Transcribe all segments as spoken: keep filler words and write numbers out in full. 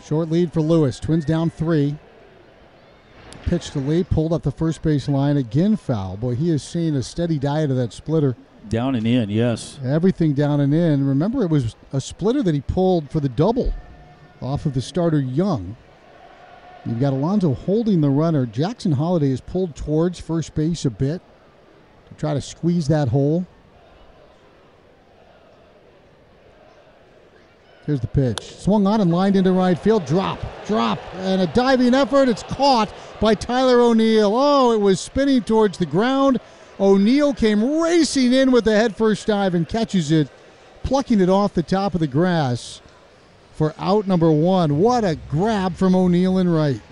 Short lead for Lewis. Twins down three. Pitch to Lee, pulled up the first base line. Again foul. Boy, he has seen a steady diet of that splitter. Down and in, yes. Everything down and in. Remember, it was a splitter that he pulled for the double off of the starter Young. You've got Alonso holding the runner. Jackson Holliday is pulled towards first base a bit to try to squeeze that hole. Here's the pitch. Swung on and lined into right field. Drop, drop, and a diving effort. It's caught by Tyler O'Neill. Oh, it was spinning towards the ground. O'Neill came racing in with the headfirst dive and catches it, plucking it off the top of the grass for out number one. What a grab from O'Neill in right.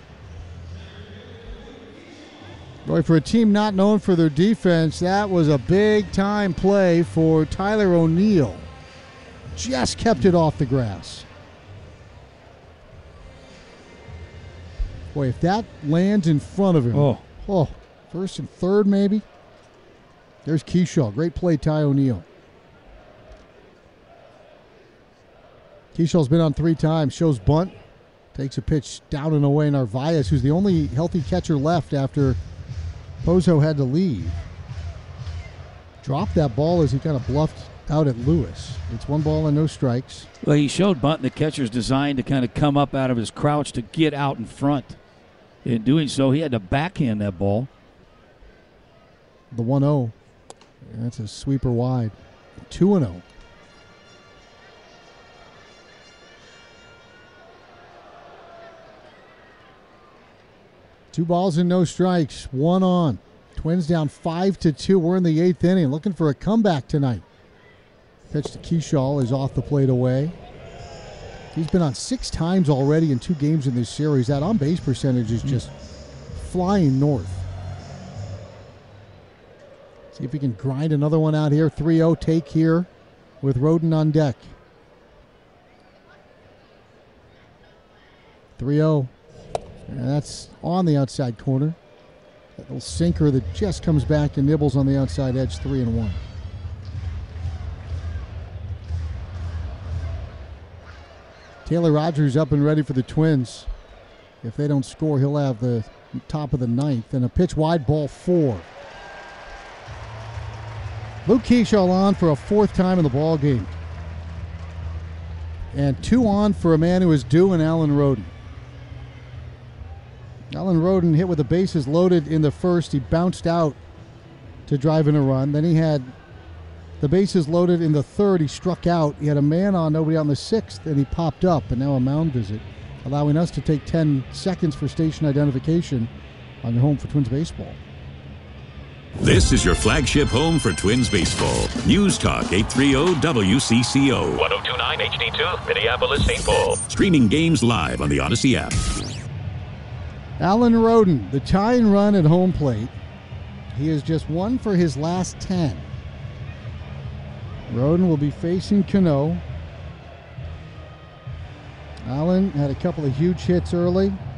Boy, for a team not known for their defense, that was a big-time play for Tyler O'Neill. Just kept it off the grass. Boy, if that lands in front of him. Oh. Oh, first and third maybe. There's Keyshaw. Great play, Ty O'Neill. Keyshaw's been on three times. Shows bunt. Takes a pitch down and away. Narvaez, who's the only healthy catcher left after Pozo had to leave, dropped that ball as he kind of bluffed out at Lewis. It's one ball and no strikes. Well, he showed bunt, and the catcher's designed to kind of come up out of his crouch to get out in front. In doing so, he had to backhand that ball. The one oh. That's a sweeper wide. two and oh. Two balls and no strikes. One on. Twins down five to two. We're in the eighth inning. Looking for a comeback tonight. Pitch to Keyshaw is off the plate away. He's been on six times already in two games in this series. That on-base percentage is just flying north. See if he can grind another one out here. three oh take here with Roden on deck. three oh. And that's on the outside corner. That little sinker that just comes back and nibbles on the outside edge. Three and one. Taylor Rogers up and ready for the Twins. If they don't score, he'll have the top of the ninth. And a pitch wide, ball four. Luke Keyshaw on for a fourth time in the ball game. And two on for a man who is due in Alan Roden. Alan Roden hit with the bases loaded in the first. He bounced out to drive in a run. Then he had the bases loaded in the third. He struck out. He had a man on, nobody on the sixth, and he popped up. And now a mound visit, allowing us to take ten seconds for station identification on your home for Twins baseball. This is your flagship home for Twins baseball. News Talk eight thirty W C C O. one oh two point nine H D two, Minneapolis, Saint Paul. Streaming games live on the Odyssey app. Alan Roden, the tying run at home plate. He has just one for his last ten. Roden will be facing Cano. Allen had a couple of huge hits early.